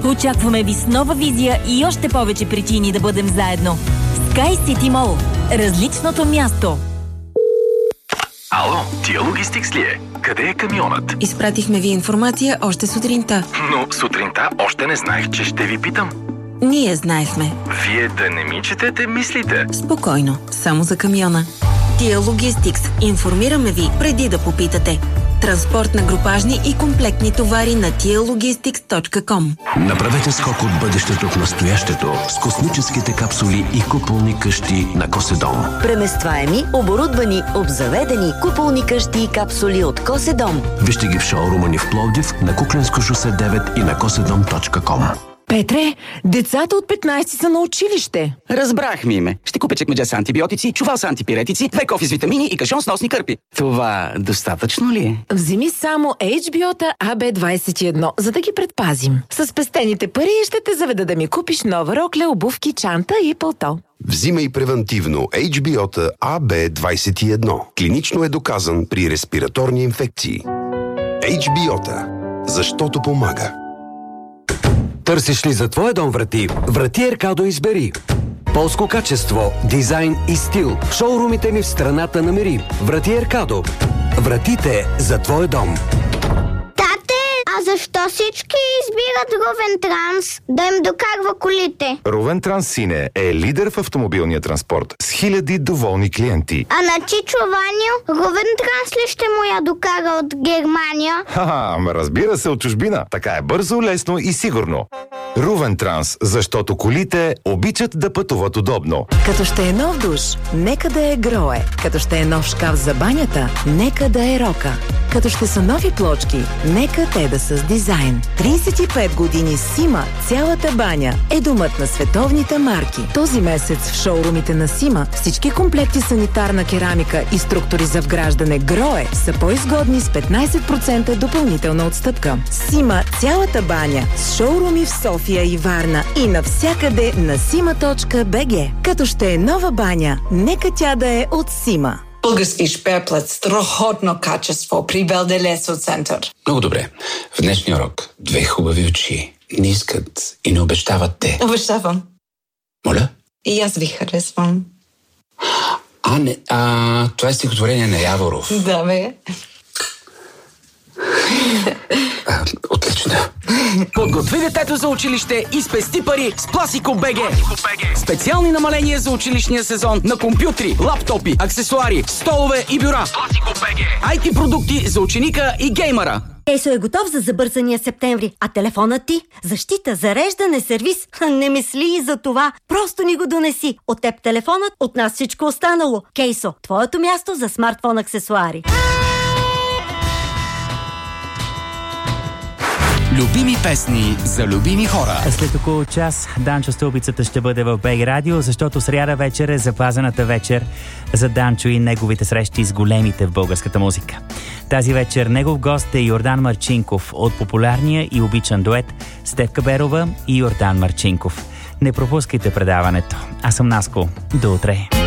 Очакваме ви с нова визия и още повече причини да бъдем заедно. Sky City Mall. Различното място. Ало, Тия Логистикс ли е? Къде е камионът? Изпратихме ви информация още сутринта. Но сутринта още не знаех, че ще ви питам. Ние знаехме. Вие да не ми четете мислите. Спокойно, само за камиона. Тия Логистикс. Информираме ви преди да попитате. Транспорт на групажни и комплектни товари на tialogistics.com. Направете скок от бъдещето в настоящето с космическите капсули и куполни къщи на Коседом. Преместваеми, оборудвани, обзаведени куполни къщи и капсули от Коседом. Вижте ги в шоурума ни в Пловдив, на Кукленско шосе 9 и на kosedom.com. Петре, децата от 15 са на училище. Разбрах, Миме. Ще купя чекмедже с антибиотици, чувал с антипиретици, 2 кофи с витамини и кашон с носни кърпи. Това достатъчно ли е? Вземи само HBO-та AB21, за да ги предпазим. С спестените пари ще те заведа да ми купиш нова рокля, обувки, чанта и пълто. Взимай превентивно HBO-та AB21. Клинично е доказан при респираторни инфекции. HBO-та. Защото помага. Търсиш ли за твоя дом врати? Врати Еркадо избери. Полско качество, дизайн и стил. В шоурумите ни в страната намери. Врати Еркадо. Вратите за твоя дом. А защо всички избират Рувен Транс да им докарва колите? Рувен Транс Сине е лидер в автомобилния транспорт с хиляди доволни клиенти. А на Чичо Ваню Рувен Транс ли ще му я докара от Германия? Ама разбира се, от чужбина. Така е бързо, лесно и сигурно. Рувен Транс, защото колите обичат да пътуват удобно. Като ще е нов душ, нека да е Грое. Като ще е нов шкаф за банята, нека да е Рока. Като ще са нови плочки, нека те да са с дизайн. 35 години Сима, цялата баня е домът на световните марки. Този месец в шоурумите на Сима всички комплекти санитарна керамика и структури за вграждане Грое са по-изгодни с 15% допълнителна отстъпка. Сима, цялата баня с шоуруми в София и Варна и навсякъде на sima.bg. Като ще е нова баня, нека тя да е от Сима. Български шперплет, страхотно качество при Белделесо център. Много добре. В днешния урок 2 хубави очи не искат и не обещават те. Обещавам. Моля? И аз ви харесвам. Това е стихотворение на Яворов. Да, бе. Отлично. Подготви детето за училище и спести пари с Пласико.бг. Специални намаления за училищния сезон на компютри, лаптопи, аксесуари, столове и бюра. Пласико.бг. IT продукти за ученика и геймера. Кейсо е готов за забързания септември, а телефонът ти? Защита, зареждане, сервис? Не мисли и за това. Просто ни го донеси. От теб телефонът, от нас всичко останало. Кейсо, твоето място за смартфон аксесуари. Любими песни за любими хора. След около час Данчо Стълбицата ще бъде в БГ Радио, защото сряда вечер е запазената вечер за Данчо и неговите срещи с големите в българската музика. Тази вечер негов гост е Йордан Марчинков от популярния и обичан дует Стефка Берова и Йордан Марчинков. Не пропускайте предаването. Аз съм Наско. До утре.